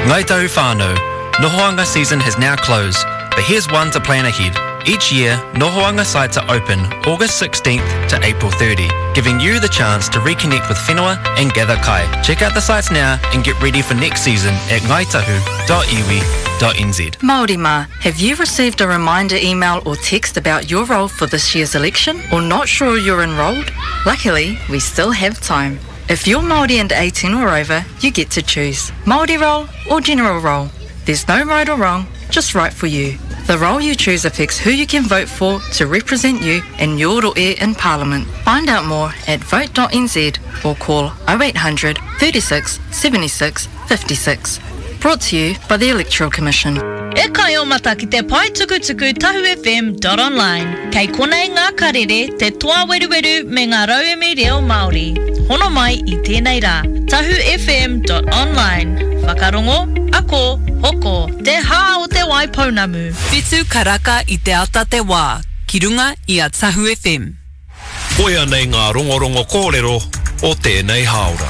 Ngai tahu whānau, Nohoanga season has now closed, but here's one to plan ahead. Each year, Nohoanga sites are open August 16th to April 30, giving you the chance to reconnect with whenua and gather kai. Check out the sites now and get ready for next season at ngaitahu.iwi.nz. Māori mā, have you received a reminder email or text about your role for this year's election or not sure you're enrolled? Luckily, we still have time. If you're Māori and 18 or over, you get to choose Māori role or general role. There's no right or wrong, just right for you. The role you choose affects who you can vote for to represent you in your roe in Parliament. Find out more at vote.nz or call 0800 36 76 56. Brought to you by the Electoral Commission. E kai o mata ki te pai tukutuku tahufm.online. Kei konei ngā karere te toa weruweru me ngā rauemi reo Māori. Hono mai i tēnei rā. tahufm.online. Whakarongo, ako, hoko, te hā o te waipounamu. Whitu karaka i te ata te wā. Ki runga i a Tahu FM. Koia nei ngā rongorongo kōrero o tēnei haora.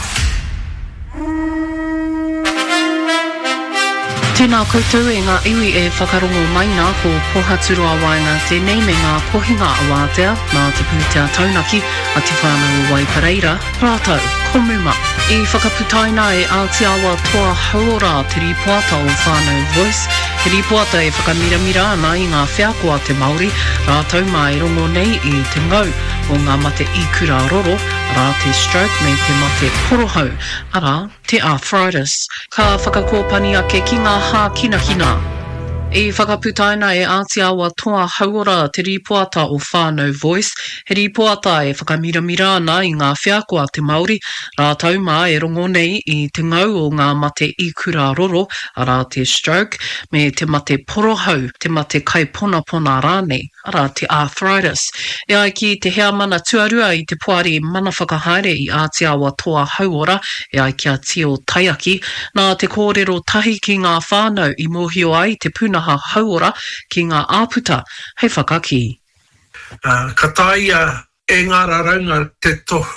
Tēnā koutou e ngā iwi e whakarongo maina ko Pohaturua Waenga tēnei me ngā kohinga awātea nā te pūtea taunaki a te whānau Waipareira. Rātou, komuma. I whakaputaina e Aotearoa toa hauora te ripoata o whānau Voice. He ripoata e whakamiramira ana i ngā whiakoa te Māori. Rātou mā e rongo nei i te ngau o ngā mate ikura roro, rā te stroke me te mate porohau, ara te arthritis. Ka whakakōpani ake ki ngā hā kinahina. I whakaputaina e Aotearoa toa hauora te ripoata o whānau Voice. He ripoata e whakamiramira ana i ngā whiakoa te Māori. Rātou mā e rongo nei i te ngau o ngā mate ikura roro, ara te stroke, me te mate porohau, te mate kaipona rānei, ara te arthritis. E ai ki te hea mana tuarua i te poari mana whakahaere i Aotearoa toa hauora, e ai kia tio taiaki, nā te kōrero tahi ki ngā whānau i mohio ai te puna hauora ki ngā āputa, hei whakaki. Ka taia e ngā raunga te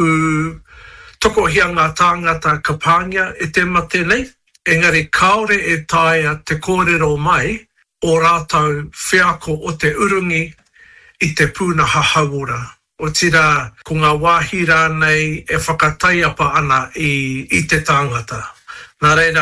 tokohia ngā tāngata ka pāngia e te mate nei. Engari kaore e taia te kōrero mai o rātou whiako o te urungi i te pūnaha hauora. O tira, ko ngā wāhira nei e whakataiapa ana i te tāngata. Nā reira,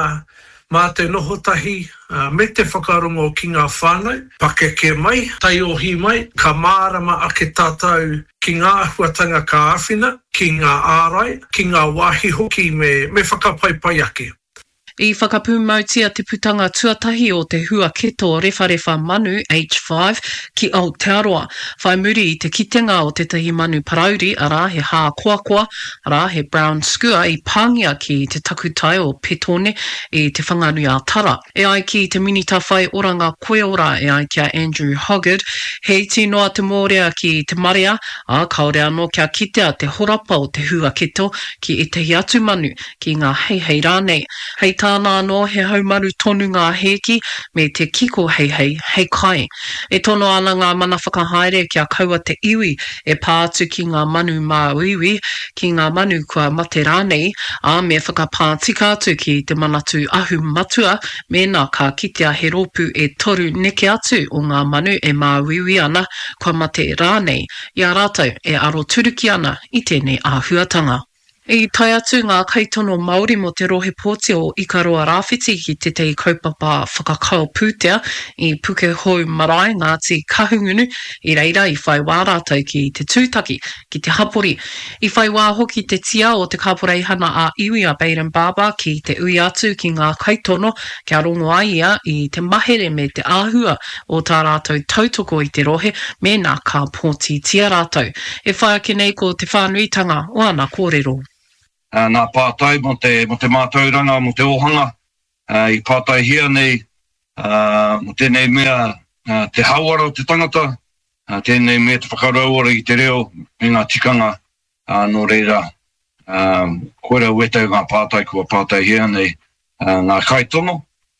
mā te nohotahi, me te whakarongo ki ngā whānau, pakeke mai, taiohi mai, ka mārama ake tātou ki ngā huatanga ka āwhina, ki ngā ārai, ki ngā wāhi hoki me whakapaipai ake. I whakapūmautia te putanga tuatahi o te hua keto rewharewa manu H5 ki Aotearoa. Whai muri i te kitenga o tetahi manu parauri, ara he hā koakoa, ara he brown skua i pāngia ki te takutai o Petone i te whanganui a Tara. E ai ki te minita whai oranga koeora e ai kia Andrew Hoggard, hei tinoa te mōrea ki te marea, a kaore anō kia kitea te horapa o te hua keto ki i te hiatu manu ki ngā hei rānei. Hei tāna anō he haumaru tonu ngā heki me te kiko hei kai. E tono ana ngā mana whakahaere kia kaua te iwi e pātu ki ngā manu mā uiwi, ki ngā manu kua mate rānei, a me whakapātika atu ki te manatu ahu matua, me nā ka kitea he ropu e toru neke atu o ngā manu e mā uiwi ana kua mate rānei, i a rātou e aro turuki ana i tēnei āhuatanga. I tai atu ngā kaitono Māori mo te rohe pōti o Ikaroa Rāwhiti ki te tei kaupapa whakakao pūtea i puke hou marae Ngāti Kahungunu i reira i whai wā rātou ki te tūtaki, ki te hapori. I whai wā hoki te tia o te kaporeihana a iwi a Baden Baba ki te ui atu ki ngā kaitono kia rongo ai ia i te mahere me te āhua o tā rātou tautoko i te rohe me nā ka pōti tia rātou. E whai ake nei ko te whānuitanga o ana kōrero. Nā pātai mo te mātauranga, mo te ohanga, i pātai hia nei, mo tēnei mea te hauara o te tangata, tēnei mea te whakarauara i te reo, me ngā tikanga, no reira, koera uetau ngā pātai kua pātai hia nei, ngā kaitono,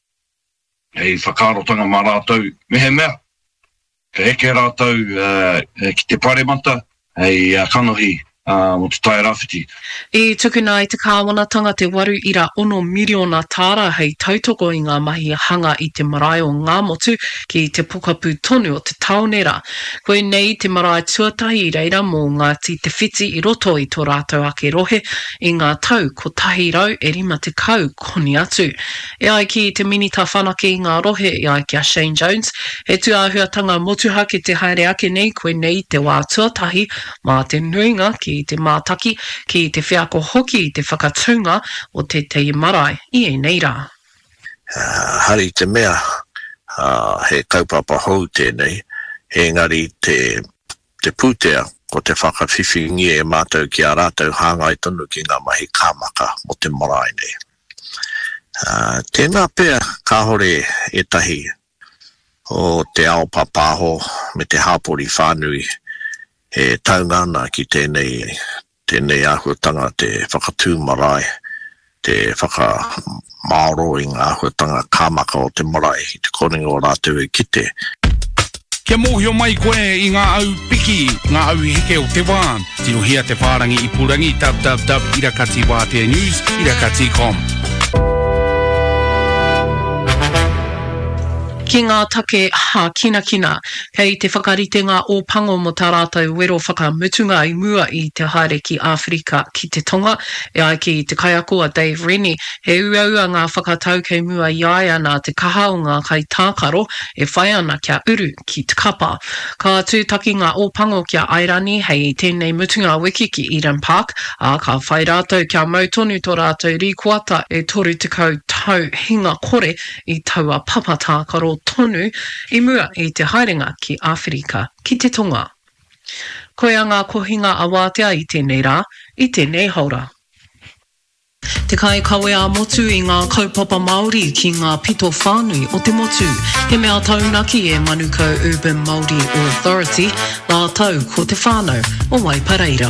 hei whakarotanga mā rātou mehe mea, ka eke rātou ki te paremata, hei kanohi, mo te tai rawhiti. E tukuna i te kāwanatanga te 8.6 miliona tāra hei tautoko i ngā mahi hanga i te marae o ngā motu ki te pokapū tonu o te taonera. Koe nei te marae tuatahi i reira mō ngā te whiti i roto i tō rātou ake rohe i ngā tau ko tahi rau e rima te kau koni atu. E ai ki te minita whanake i ngā rohe e ai ki a Shane Jones, he tu āhuatanga motuha ki te haere ake nei koe nei te wā tuatahi mā te nuinga ki te mātaki ki te whiako hoki i te whakatunga o te marae i e nei rā. Hari te mea, he kaupapa hou tēnei, he ngari te pūtea ko te whakawhiwhingi e mātou ki a rātou hāngai tonu ki ngā mahi kāmaka mo te marae nei. Tēnā pēr kāhore e tahi o te ao papāho me te hāpori whānui e taungana ki tēnei āhuatanga te whakatū marae, te whakamaoro i ngā āhuatanga kāmaka o te marae i te koninga o rātou e kite. Kia mōhio mai koe i ngā au piki, ngā au heke o te wā. Tino hia te whārangi i purangi www.irakati Wātea News, irakati.com. Ki ngā take hā kina, kei te whakaritenga o pango mo tā rātou wero whakamutunga i mua i te haere ki Āwherika ki te tonga, e ai ki te kaiakoa Dave Rennie, he ua ngā whakatau kei mua i ai ana te kaha o ngā kai tākaro e whai ana kia uru ki te kapa. Ka tūtaki ngā o pango kia Airani hei tēnei mutunga wiki ki Eden Park, a ka whai rātou kia mautonu tō rātou rīkuata e toru tekau tau hinga kore i taua papa tākaro tonu i mua i te haerenga ki Āwherika ki te tonga. Koe a ngā kohinga a wātea i tēnei rā, i tēnei haura. Te kai kawe a motu i ngā kaupapa Māori ki ngā pito whānui o te motu. He mea taunaki e Manukau Urban Māori Authority, nā tau ko te whānau o Waipareira.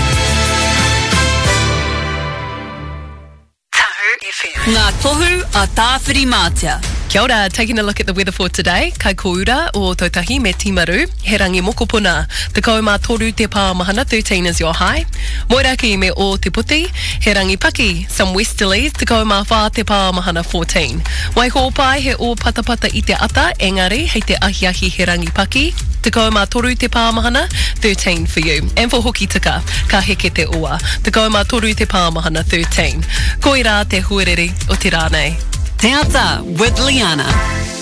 Ngā tohu a Tāwhiri Mātea. Kia ora, taking a look at the weather for today. Kai koura o Tautahi me Timaru, he rangi mokopuna. Te kaumā toru te pāmahana, 13 is your high. Moiraki me o Te Puti, he rangi paki, some westerlies, te kaumā whā te pāmahana, 14. Waiho pai he o patapata i te ata, engari, hei te ahiahi he rangi paki. Te kaumā toru te pāmahana, 13 for you. And for hoki tika, ka heke te ua. Te kaumā toru te pāmahana, 13. Koira te huereri o te rānei. Te ata with Liana.